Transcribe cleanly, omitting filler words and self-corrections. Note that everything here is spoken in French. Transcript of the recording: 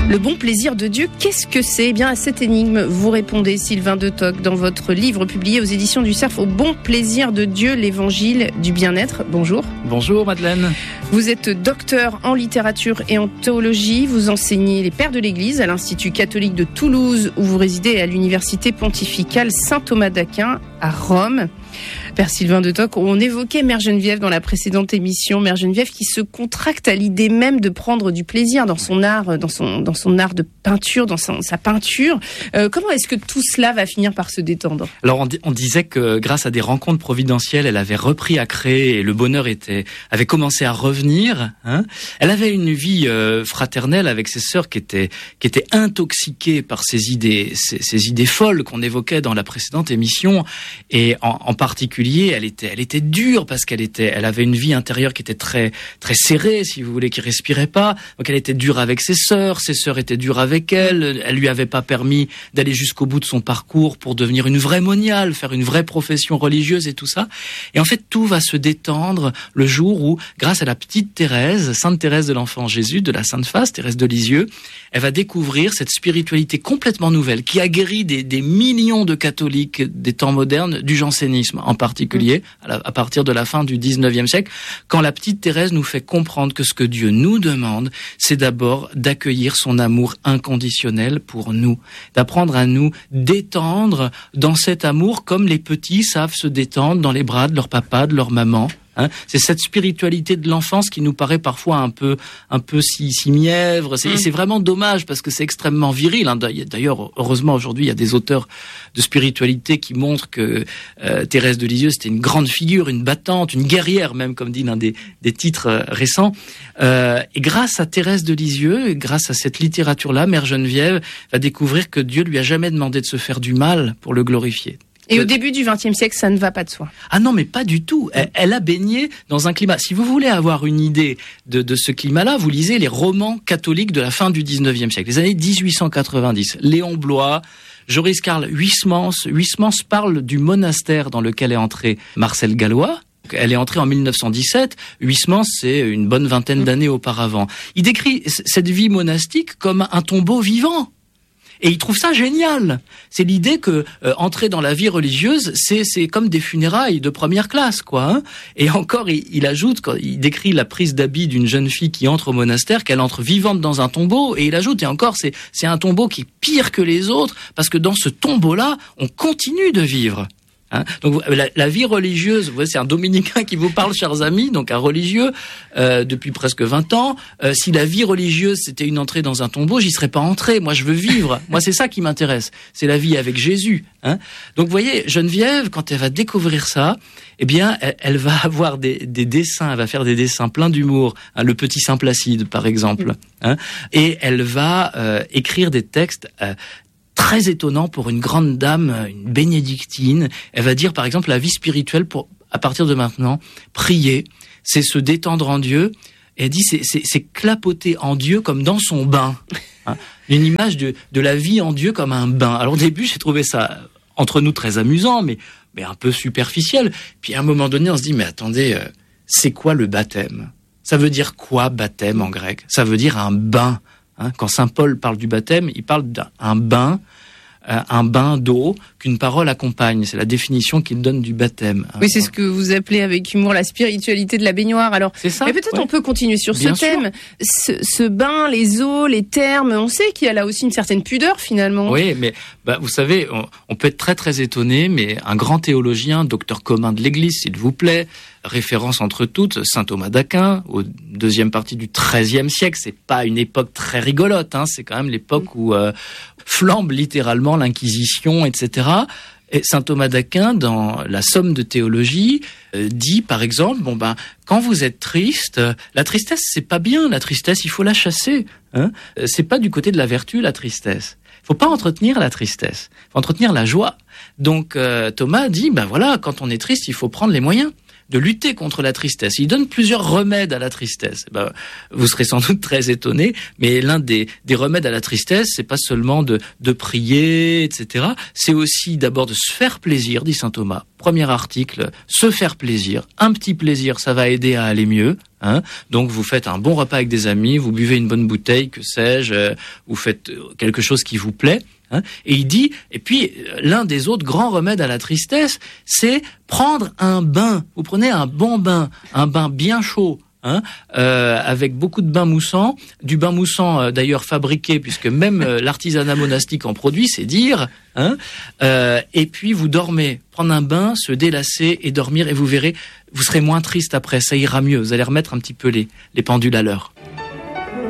Le bon plaisir de Dieu, qu'est-ce que c'est ? Eh bien, à cette énigme, vous répondez, Sylvain de Toc, dans votre livre publié aux éditions du Cerf, Au bon plaisir de Dieu, l'évangile du bien-être. Bonjour. Bonjour Madeleine. Vous êtes docteur en littérature et en théologie. Vous enseignez les pères de l'Église à l'Institut catholique de Toulouse, où vous résidez à l'université pontificale Saint-Thomas d'Aquin à Rome. Père Sylvain de Toc, on évoquait Mère Geneviève dans la précédente émission. Mère Geneviève qui se contracte à l'idée même de prendre du plaisir dans son art, dans son art de peinture, dans sa peinture. Comment est-ce que tout cela va finir par se détendre ? Alors on disait que grâce à des rencontres providentielles, elle avait repris à créer et le bonheur avait commencé à revenir. Elle avait une vie fraternelle avec ses sœurs qui étaient intoxiquées par ces idées folles qu'on évoquait dans la précédente émission. Et en particulier, elle était dure parce elle avait une vie intérieure qui était très très serrée, si vous voulez, qui respirait pas. Donc elle était dure avec ses sœurs étaient dures avec elle. Elle lui avait pas permis d'aller jusqu'au bout de son parcours pour devenir une vraie moniale, faire une vraie profession religieuse et tout ça. Et en fait, tout va se détendre le jour où, grâce à la petite Thérèse, Sainte Thérèse de l'Enfant Jésus, de la Sainte Face, Thérèse de Lisieux, elle va découvrir cette spiritualité complètement nouvelle qui a guéri des millions de catholiques des temps modernes du jansénisme, en particulier à partir de la fin du 19e siècle, quand la petite Thérèse nous fait comprendre que ce que Dieu nous demande, c'est d'abord d'accueillir son amour inconditionnel pour nous, d'apprendre à nous détendre dans cet amour comme les petits savent se détendre dans les bras de leur papa, de leur maman. C'est cette spiritualité de l'enfance qui nous paraît parfois un peu si mièvre. C'est vraiment dommage parce que c'est extrêmement viril. D'ailleurs, heureusement aujourd'hui, il y a des auteurs de spiritualité qui montrent que Thérèse de Lisieux c'était une grande figure, une battante, une guerrière même, comme dit l'un des titres récents. Et grâce à Thérèse de Lisieux, et grâce à cette littérature-là, Mère Geneviève va découvrir que Dieu lui a jamais demandé de se faire du mal pour le glorifier. Et au début du XXe siècle, ça ne va pas de soi. Ah non, mais pas du tout. Elle a baigné dans un climat. Si vous voulez avoir une idée de ce climat-là, vous lisez les romans catholiques de la fin du XIXe siècle, les années 1890. Léon Bloy, Joris Karl Huysmans. Huysmans parle du monastère dans lequel est entré Marcel Gallois. Elle est entrée en 1917. Huysmans, c'est une bonne vingtaine d'années auparavant. Il décrit cette vie monastique comme un tombeau vivant. Et il trouve ça génial. C'est l'idée que entrer dans la vie religieuse, c'est comme des funérailles de première classe, quoi. Et encore, il ajoute, quand il décrit la prise d'habit d'une jeune fille qui entre au monastère, qu'elle entre vivante dans un tombeau. Et il ajoute, et encore, c'est un tombeau qui est pire que les autres, parce que dans ce tombeau-là, on continue de vivre. Donc la vie religieuse, vous voyez, c'est un dominicain qui vous parle, chers amis, donc un religieux depuis presque 20 ans. Si la vie religieuse c'était une entrée dans un tombeau, j'y serais pas entré. Moi, je veux vivre. Moi, c'est ça qui m'intéresse. C'est la vie avec Jésus. Donc, vous voyez, Geneviève, quand elle va découvrir ça, eh bien, elle va avoir des dessins. Elle va faire des dessins pleins d'humour. Le Petit Saint Placide, par exemple. Et elle va écrire des textes très étonnant pour une grande dame, une bénédictine. Elle va dire, par exemple, la vie spirituelle, à partir de maintenant, prier, c'est se détendre en Dieu. Et elle dit, c'est clapoter en Dieu comme dans son bain. Une image de la vie en Dieu comme un bain. Alors au début, j'ai trouvé ça, entre nous, très amusant, mais un peu superficiel. Puis à un moment donné, on se dit, mais attendez, c'est quoi le baptême ? Ça veut dire quoi, baptême, en grec ? Ça veut dire un bain. Quand saint Paul parle du baptême, il parle d'un bain, un bain d'eau qu'une parole accompagne. C'est la définition qu'il donne du baptême. Oui, c'est ce que vous appelez avec humour la spiritualité de la baignoire. Alors, c'est ça, mais peut-être ouais. On peut continuer sur Bien ce thème. Ce bain, les eaux, les termes, on sait qu'il y a là aussi une certaine pudeur finalement. Oui, mais vous savez, on peut être très très étonné, mais un grand théologien, docteur commun de l'Église, s'il vous plaît, référence entre toutes, saint Thomas d'Aquin, au deuxième partie du XIIIe siècle. C'est pas une époque très rigolote, c'est quand même l'époque où flambe littéralement l'Inquisition, etc. Et saint Thomas d'Aquin, dans la Somme de théologie, dit par exemple, quand vous êtes triste, la tristesse c'est pas bien, la tristesse il faut la chasser. C'est pas du côté de la vertu la tristesse. Faut pas entretenir la tristesse, faut entretenir la joie. Donc Thomas dit, quand on est triste, il faut prendre les moyens de lutter contre la tristesse. Il donne plusieurs remèdes à la tristesse. Vous serez sans doute très étonnés, mais l'un des remèdes à la tristesse, c'est pas seulement de prier, etc. C'est aussi d'abord de se faire plaisir, dit saint Thomas. premier article, se faire plaisir. Un petit plaisir, ça va aider à aller mieux. Donc vous faites un bon repas avec des amis, vous buvez une bonne bouteille, que sais-je, vous faites quelque chose qui vous plaît. Et il dit, et puis l'un des autres grands remèdes à la tristesse, c'est prendre un bain. Vous prenez un bon bain, un bain bien chaud. Avec beaucoup de bain moussant, du bain moussant d'ailleurs fabriqué, puisque même l'artisanat monastique en produit, c'est dire. Et puis vous dormez, prendre un bain, se délasser et dormir, et vous verrez, vous serez moins triste après, ça ira mieux. Vous allez remettre un petit peu les pendules à l'heure.